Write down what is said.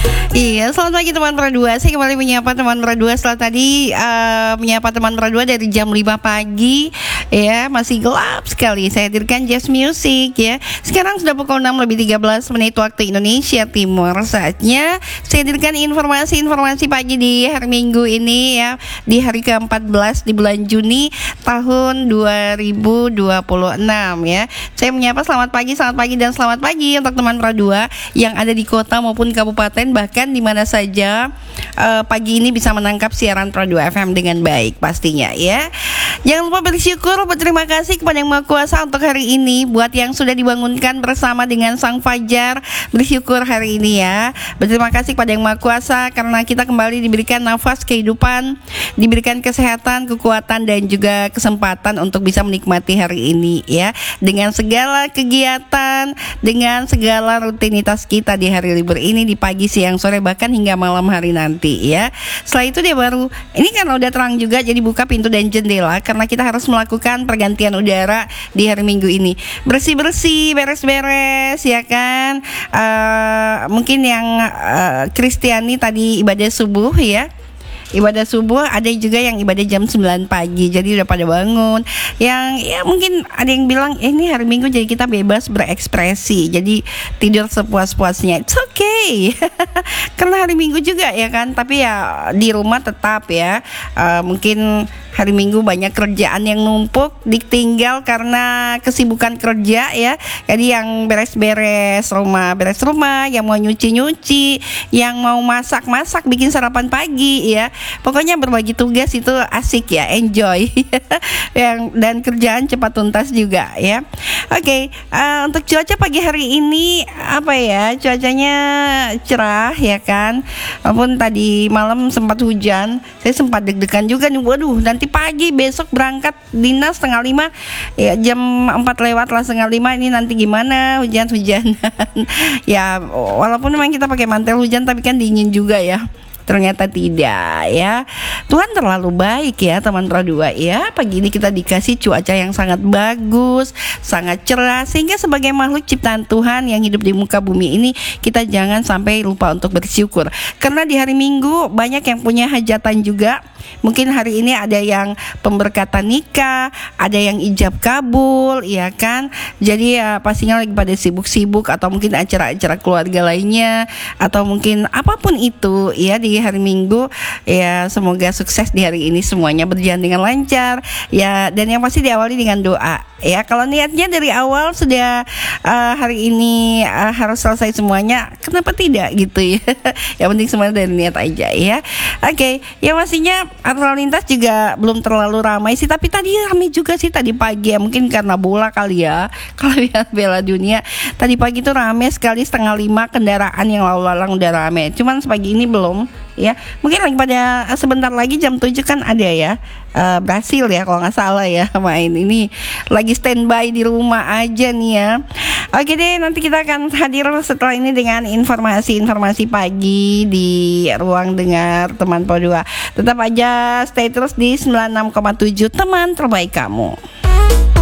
Iya, selamat pagi teman Pro 2. Saya kembali menyapa teman Pro 2 setelah tadi menyapa teman Pro 2 dari jam 5 pagi. Ya, masih gelap sekali. Saya hadirkan Jazz Music ya. Sekarang sudah pukul 6 lebih 13 menit waktu Indonesia Timur. Saatnya saya hadirkan informasi-informasi pagi di hari Minggu ini ya. Di hari ke-14 di bulan Juni tahun 2026 ya. Saya menyapa selamat pagi dan selamat pagi untuk teman Pro 2 yang ada di kota maupun kabupaten, bahkan di mana saja pagi ini bisa menangkap siaran Pro 2 FM dengan baik pastinya ya. Jangan lupa bersyukur, berterima kasih kepada Yang Maha Kuasa untuk hari ini, buat yang sudah dibangunkan bersama dengan Sang Fajar. Bersyukur hari ini ya. Berterima kasih kepada Yang Maha Kuasa karena kita kembali diberikan nafas kehidupan, diberikan kesehatan, kekuatan dan juga kesempatan untuk bisa menikmati hari ini ya. Dengan segala kegiatan, dengan segala rutinitas kita di hari libur ini, di pagi, siang, sore, bahkan hingga malam hari nanti ya. Setelah itu dia baru, ini kan udah terang juga, jadi buka pintu dan jendela karena kita harus melakukan pergantian udara di hari Minggu ini. Bersih-bersih, beres-beres ya kan. Mungkin yang Kristiani tadi ibadah subuh ya. Ibadah subuh, ada juga yang ibadah jam 9 pagi. Jadi udah pada bangun. Yang ya mungkin ada yang bilang ini hari Minggu jadi kita bebas berekspresi. Jadi tidur sepuas-puasnya. It's okay. Karena hari Minggu juga ya kan. Tapi ya di rumah tetap ya. Mungkin hari Minggu banyak kerjaan yang numpuk, ditinggal karena kesibukan kerja ya. Jadi yang beres-beres rumah, yang mau nyuci-nyuci, yang mau masak-masak, bikin sarapan pagi ya. Pokoknya berbagi tugas itu asik ya, enjoy. Dan kerjaan cepat tuntas juga ya. Oke, untuk cuaca pagi hari ini apa ya? Cuacanya cerah ya kan. Walaupun tadi malam sempat hujan, saya sempat deg-degan juga nih. Waduh, nanti pagi besok berangkat dinas 4:30 ya, jam 4 lewat lah 4:30 ini nanti gimana hujan-hujanan. Ya walaupun memang kita pakai mantel hujan tapi kan dingin juga ya. Ternyata tidak ya. Tuhan terlalu baik ya teman Pro 2 ya. Pagi ini kita dikasih cuaca yang sangat bagus, sangat cerah, sehingga sebagai makhluk ciptaan Tuhan yang hidup di muka bumi ini, kita jangan sampai lupa untuk bersyukur. Karena di hari Minggu banyak yang punya hajatan juga. Mungkin hari ini ada yang pemberkatan nikah, ada yang ijab kabul ya kan. Jadi ya pastinya lagi pada sibuk-sibuk, atau mungkin acara-acara keluarga lainnya, atau mungkin apapun itu ya di hari Minggu ya. Semoga sukses di hari ini, semuanya berjalan dengan lancar ya, dan yang pasti diawali dengan doa ya. Kalau niatnya dari awal sudah hari ini harus selesai semuanya, kenapa tidak gitu ya. Yang penting semuanya dari niat aja ya. Oke, ya pastinya arus lintas juga belum terlalu ramai sih, tapi tadi ramai juga sih tadi pagi ya. Mungkin karena bola kali ya. Kalau lihat Piala Dunia tadi pagi tuh ramai sekali, 4:30 kendaraan yang lalu lalang udah ramai. Cuman pagi ini belum ya. Mungkin lagi pada sebentar lagi jam 7 kan ada ya Brasil ya kalau nggak salah ya main. Ini lagi standby di rumah aja nih ya. Oke deh, nanti kita akan hadir setelah ini dengan informasi-informasi pagi di ruang dengar teman Pro 2. Tetap aja stay terus di 96,7 teman terbaik kamu.